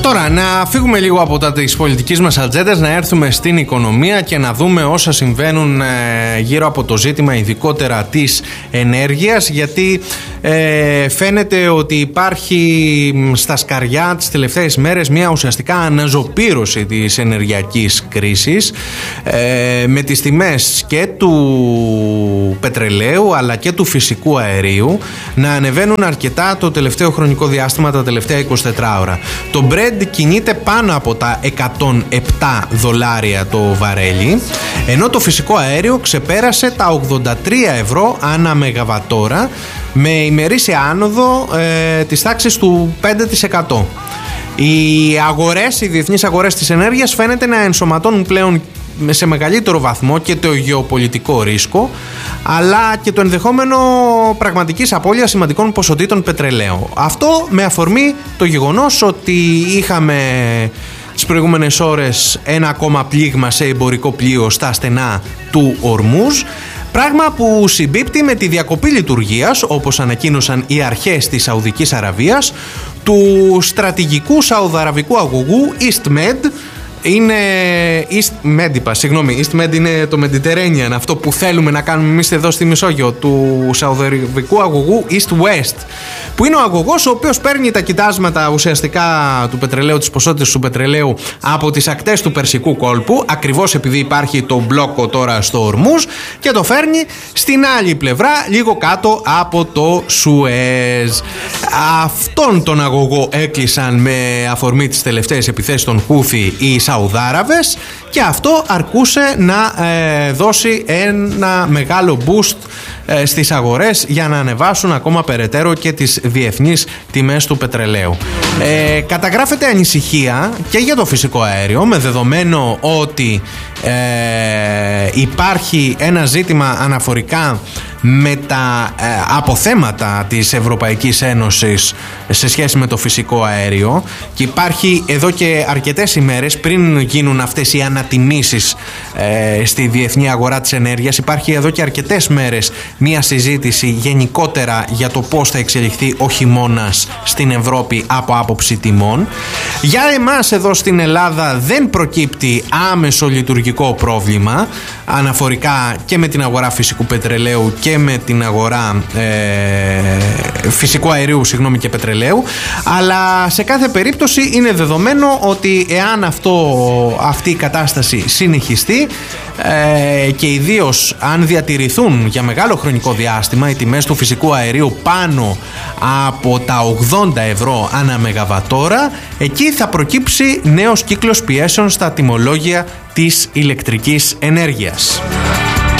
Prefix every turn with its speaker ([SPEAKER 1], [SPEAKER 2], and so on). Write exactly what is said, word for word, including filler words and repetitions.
[SPEAKER 1] Τώρα, να φύγουμε λίγο από τα της πολιτικής μας ατζέντας, να έρθουμε στην οικονομία και να δούμε όσα συμβαίνουν ε, γύρω από το ζήτημα ειδικότερα της ενέργειας, γιατί ε, φαίνεται ότι υπάρχει στα σκαριά τις τελευταίες μέρες μια ουσιαστικά αναζωπήρωση της ενεργειακής κρίσης, ε, με τις τιμές και του πετρελαίου αλλά και του φυσικού αερίου να ανεβαίνουν αρκετά το τελευταίο χρονικό διάστημα, τα τελευταία εικοσιτέσσερις ώρα. Το Brent κινείται πάνω από τα εκατόν επτά δολάρια το βαρέλι, ενώ το φυσικό αέριο ξεπέρασε τα ογδόντα τρία ευρώ ανά μεγαβατόρα, με ημερήσια άνοδο ε, της τάξης του πέντε τοις εκατό. Οι αγορές, οι διεθνείς αγορές της ενέργειας φαίνεται να ενσωματώνουν πλέον σε μεγαλύτερο βαθμό και το γεωπολιτικό ρίσκο, αλλά και το ενδεχόμενο πραγματικής απώλειας σημαντικών ποσοτήτων πετρελαίου. Αυτό με αφορμή το γεγονός ότι είχαμε τις προηγούμενες ώρες ένα ακόμα πλήγμα σε εμπορικό πλοίο στα στενά του Ορμούζ, πράγμα που συμπίπτει με τη διακοπή λειτουργίας, όπως ανακοίνωσαν οι αρχές της Σαουδικής Αραβίας, του στρατηγικού σαουδαραβικού αγωγού EastMed. Είναι EastMed, είπα, συγγνώμη, EastMed είναι το Mediterranean, αυτό που θέλουμε να κάνουμε εμείς εδώ στη Μεσόγειο, του σαουδαραβικού αγωγού East-West, που είναι ο αγωγός ο οποίος παίρνει τα κοιτάσματα ουσιαστικά του πετρελαίου, της ποσότητας του πετρελαίου από τις ακτές του Περσικού κόλπου, ακριβώς επειδή υπάρχει το μπλόκο τώρα στο Ορμούζ, και το φέρνει στην άλλη πλευρά, λίγο κάτω από το Σουέζ. Αυτόν τον αγωγό έκλεισαν με αφορμή τις τελευταίες επιθέσεις των Χούθι οι Σαουδάραβες, και αυτό αρκούσε να ε, δώσει ένα μεγάλο boost ε, στις αγορές για να ανεβάσουν ακόμα περαιτέρω και τις διεθνείς τιμές του πετρελαίου. Ε, καταγράφεται ανησυχία και για το φυσικό αέριο, με δεδομένο ότι ε, υπάρχει ένα ζήτημα αναφορικά με τα ε, αποθέματα της Ευρωπαϊκής Ένωσης σε σχέση με το φυσικό αέριο, και υπάρχει εδώ και αρκετές ημέρες, πριν γίνουν αυτές οι ανατιμήσεις ε, στη διεθνή αγορά της ενέργειας, υπάρχει εδώ και αρκετές μέρες μια συζήτηση γενικότερα για το πώς θα εξελιχθεί ο χειμώνας στην Ευρώπη από άποψη τιμών. Για εμάς εδώ στην Ελλάδα δεν προκύπτει άμεσο λειτουργικό πρόβλημα αναφορικά και με την αγορά φυσικού πετρελαίου και με την αγορά ε, φυσικού αερίου, συγγνώμη, και πετρελαίου, αλλά σε κάθε περίπτωση είναι δεδομένο ότι εάν αυτό, αυτή η κατάσταση συνεχιστεί ε, και ιδίως αν διατηρηθούν για μεγάλο χρονικό διάστημα οι τιμές του φυσικού αερίου πάνω από τα ογδόντα ευρώ ανά μεγαβατόρα, εκεί θα προκύψει νέος κύκλος πιέσεων στα τιμολόγια της ηλεκτρικής ενέργειας.